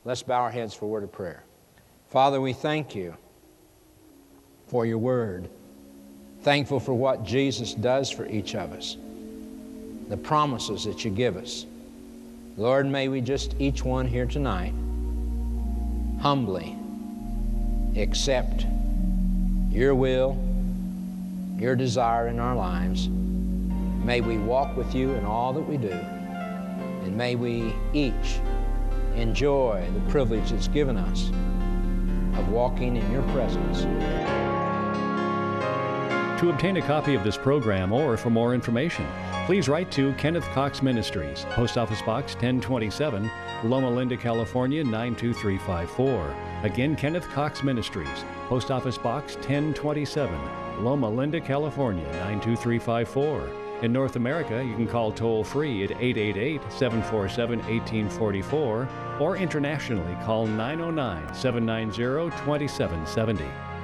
Let's bow our heads for a word of prayer. Father, we thank you for your word. Thankful for what Jesus does for each of us, the promises that you give us. Lord, may we just, each one here tonight, humbly accept your will, your desire in our lives. May we walk with you in all that we do, and may we each enjoy the privilege that's given us of walking in your presence. To obtain a copy of this program or for more information, please write to Kenneth Cox Ministries, Post Office Box 1027, Loma Linda, California 92354. Again, Kenneth Cox Ministries, Post Office Box 1027, Loma Linda, California 92354. In North America, you can call toll-free at 888-747-1844 or internationally call 909-790-2770.